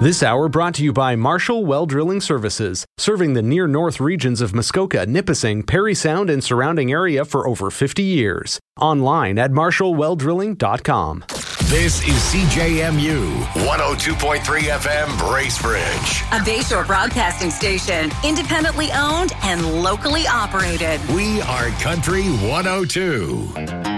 This hour brought to you by Marshall Well Drilling Services, serving the near north regions of Muskoka, Nipissing, Parry Sound, and surrounding area for over 50 years. Online at marshallwelldrilling.com. This is CJMU 102.3 FM Bracebridge. A Bayshore broadcasting station, independently owned and locally operated. We are Country 102.